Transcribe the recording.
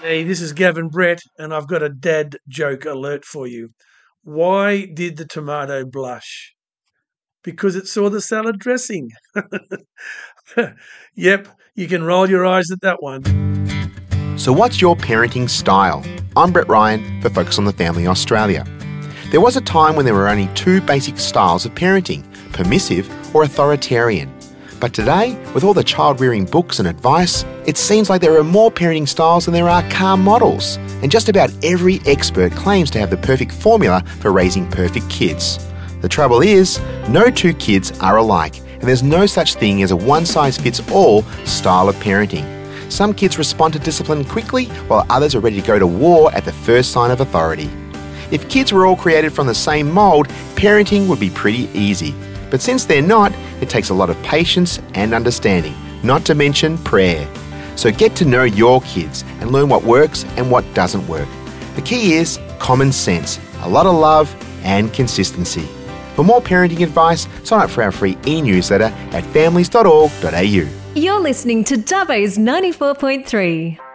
Hey, this is Gavin Brett, and I've got a dad joke alert for you. Why did the tomato blush? Because it saw the salad dressing. Yep, you can roll your eyes at that one. So what's your parenting style? I'm Brett Ryan for Focus on the Family Australia. There was a time when there were only two basic styles of parenting, permissive or authoritarian. But today, with all the child-rearing books and advice, it seems like there are more parenting styles than there are car models. And just about every expert claims to have the perfect formula for raising perfect kids. The trouble is, no two kids are alike, and there's no such thing as a one-size-fits-all style of parenting. Some kids respond to discipline quickly, while others are ready to go to war at the first sign of authority. If kids were all created from the same mould, parenting would be pretty easy. But since they're not, it takes a lot of patience and understanding, not to mention prayer. So get to know your kids and learn what works and what doesn't work. The key is common sense, a lot of love and consistency. For more parenting advice, sign up for our free e-newsletter at families.org.au. You're listening to Dubbo's 94.3.